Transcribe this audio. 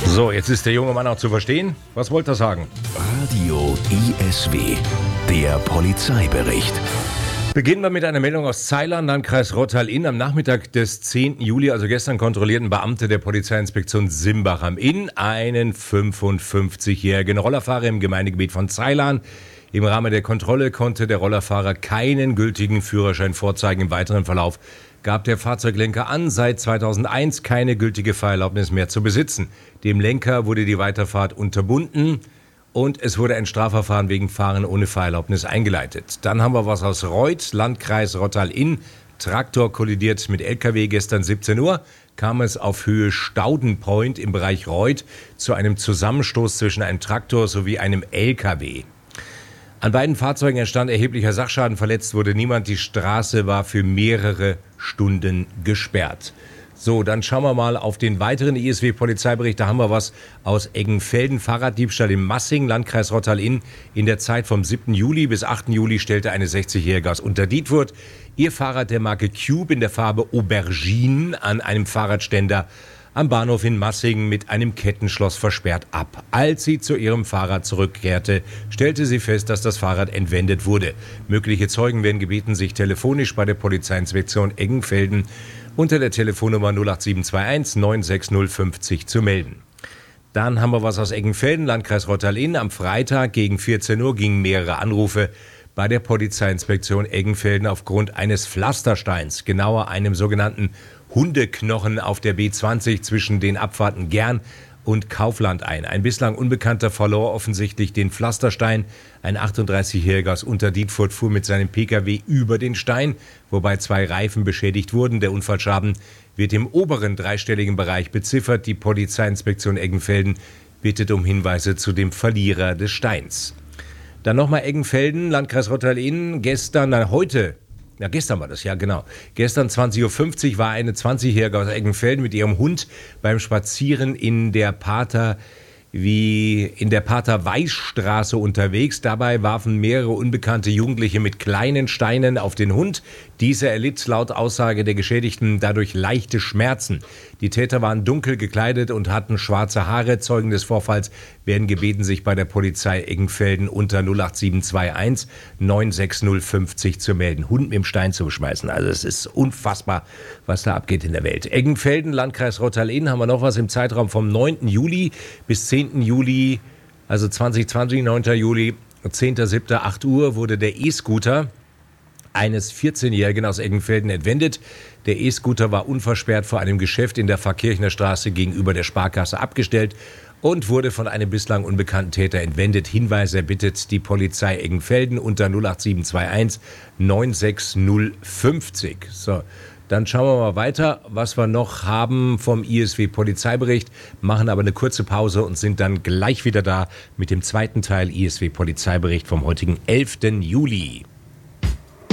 So, jetzt ist der junge Mann auch zu verstehen. Was wollte er sagen? Radio ISW, der Polizeibericht. Beginnen wir mit einer Meldung aus Zeilern, Landkreis Rottal-Inn. Am Nachmittag des 10. Juli, also gestern, kontrollierten Beamte der Polizeiinspektion Simbach am Inn einen 55-jährigen Rollerfahrer im Gemeindegebiet von Zeilern. Im Rahmen der Kontrolle konnte der Rollerfahrer keinen gültigen Führerschein vorzeigen. Im weiteren Verlauf gab der Fahrzeuglenker an, seit 2001 keine gültige Fahrerlaubnis mehr zu besitzen. Dem Lenker wurde die Weiterfahrt unterbunden und es wurde ein Strafverfahren wegen Fahren ohne Fahrerlaubnis eingeleitet. Dann haben wir was aus Reuth, Landkreis Rottal-Inn. Traktor kollidiert mit LKW. Gestern 17 Uhr kam es auf Höhe Staudenpoint im Bereich Reuth zu einem Zusammenstoß zwischen einem Traktor sowie einem LKW. An beiden Fahrzeugen entstand erheblicher Sachschaden. Verletzt wurde niemand. Die Straße war für mehrere Stunden gesperrt. So, dann schauen wir mal auf den weiteren ISW-Polizeibericht. Da haben wir was aus Eggenfelden. Fahrraddiebstahl in Massing, Landkreis Rottal-Inn. In der Zeit vom 7. Juli bis 8. Juli stellte eine 60-Jährige aus Unterdietwurt ihr Fahrrad der Marke Cube in der Farbe Aubergine an einem Fahrradständer am Bahnhof in Massing mit einem Kettenschloss versperrt ab. Als sie zu ihrem Fahrrad zurückkehrte, stellte sie fest, dass das Fahrrad entwendet wurde. Mögliche Zeugen werden gebeten, sich telefonisch bei der Polizeiinspektion Eggenfelden unter der Telefonnummer 08721 96050 zu melden. Dann haben wir was aus Eggenfelden, Landkreis Rottal-Inn. Am Freitag gegen 14 Uhr gingen mehrere Anrufe bei der Polizeiinspektion Eggenfelden aufgrund eines Pflastersteins, genauer einem sogenannten Hundeknochen auf der B20 zwischen den Abfahrten Gern und Kaufland ein. Ein bislang Unbekannter verlor offensichtlich den Pflasterstein. Ein 38-Jähriger aus Unterdietwurt fuhr mit seinem Pkw über den Stein, wobei 2 Reifen beschädigt wurden. Der Unfallschaden wird im oberen dreistelligen Bereich beziffert. Die Polizeiinspektion Eggenfelden bittet um Hinweise zu dem Verlierer des Steins. Dann nochmal Eggenfelden, Landkreis Rottal-Inn. Gestern war das, ja genau. Gestern 20.50 Uhr war eine 20-Jährige aus Eggenfelden mit ihrem Hund beim Spazieren in der Pater-Weiß-Straße unterwegs. Dabei warfen mehrere unbekannte Jugendliche mit kleinen Steinen auf den Hund. Dieser erlitt laut Aussage der Geschädigten dadurch leichte Schmerzen. Die Täter waren dunkel gekleidet und hatten schwarze Haare. Zeugen des Vorfalls werden gebeten, sich bei der Polizei Eggenfelden unter 08721 96050 zu melden. Hund mit dem Stein zu beschmeißen. Also es ist unfassbar, was da abgeht in der Welt. Eggenfelden, Landkreis Rottal-Inn, haben wir noch was im Zeitraum vom 9. Juli bis 10. Juli, also 2020, 9. Juli, 10.07., 8 Uhr, wurde der E-Scooter eines 14-Jährigen aus Eggenfelden entwendet. Der E-Scooter war unversperrt vor einem Geschäft in der Pfarrkirchner Straße gegenüber der Sparkasse abgestellt und wurde von einem bislang unbekannten Täter entwendet. Hinweise erbittet die Polizei Eggenfelden unter 08721 96050. So, dann schauen wir mal weiter, was wir noch haben vom ISW-Polizeibericht, machen aber eine kurze Pause und sind dann gleich wieder da mit dem zweiten Teil ISW-Polizeibericht vom heutigen 11. Juli.